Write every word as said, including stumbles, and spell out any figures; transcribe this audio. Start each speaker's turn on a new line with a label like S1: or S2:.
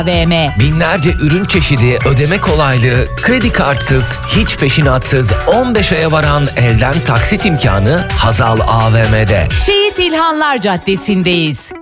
S1: A V M.
S2: Binlerce ürün çeşidi, ödeme kolaylığı, kredi kartsız, hiç peşinatsız on beş aya varan elden taksit imkanı Hazal A V M'de.
S1: Şehit İlhanlar Caddesi'ndeyiz.